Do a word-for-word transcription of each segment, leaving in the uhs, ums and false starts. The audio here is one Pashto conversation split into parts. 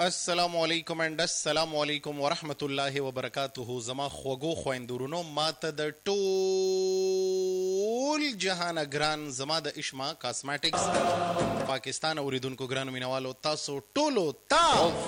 السلام علیکم اند السلام علیکم ورحمت الله وبرکاته. زما خوږو خویندورونو، ماته د ټول جهان ګران زما د اشما کاسمیټکس پاکستان اوریدونکو ګرانو مینوالو، تاسو ټولو ته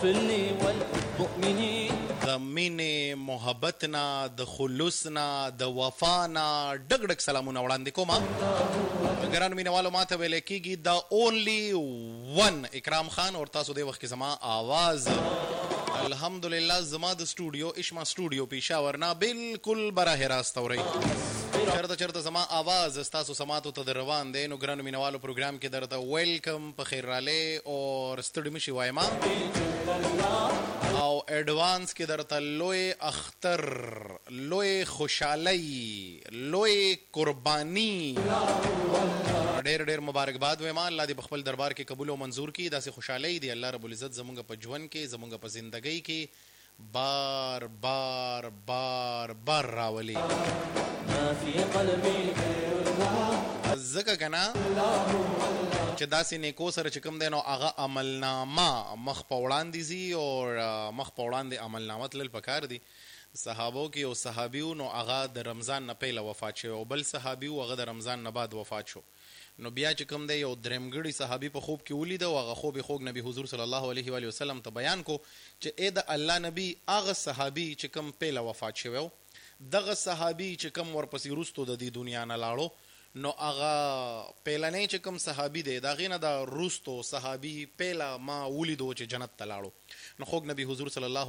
د مینې محبت نه، د خلوص نه، د وفا نه ډک ډک سلامونه وړاندې کوم. ګرانو مینوالو، ماته ویل کېږي د اونلی ون اکرام خان، اور تاسو دې وخت کې زما آواز الحمدلله زما د سټوډیو اشما سټوډیو پیښور نه بالکل براه راست اورئ. چرته چرته زما آواز ستاسو سماعتو ته در روان دی، نو ګرانو مینوالو پروګرام کې درته ویلکم، په خیر رالی اور ستړي مشي وایم او ایڈوانس کې درته لوی اختر، لوی خوشحالی، لوی قربانی ډېر ډېر مبارکباد وایم. الله دې په خپل دربار کې قبول او منظور کړي. داسې خوشحالۍ دی الله رب العزت زمونږ په ژوند کې، زمونږ په زندګۍ کې بار بار بار بار راولي. ځکه که نه چې داسې نیکو سره چې کوم دی نو هغه عملنامه مخ په وړاندې ځي او مخ په وړاندې عملنامه تلل پکار دي. صحابو کې یو صحابي و، نو هغه د رمضان نه پیله وفات شوی، او بل صحابي و هغه د رمضان نه بعد وفات شو. نو بیا چې کوم دی یو درېمګړي صحابي په خوب کې ولیده او هغه خوب یې خوږ نبي حضور صلی الله علیه و وسلم ته بیان کو چې ای د الله نبي، هغه صحابي چې کوم پیله وفات شوی و، دغه صحابي چې کوم ورپسې وروستو د دې دنیا نه لاړو، نو هغه پیلنی چې کوم صحابي دی د هغې نه د وروستو صحابي پیله ما ولیدو چې جنت ته لاړو. نو خوږ نبي حضور صلی الله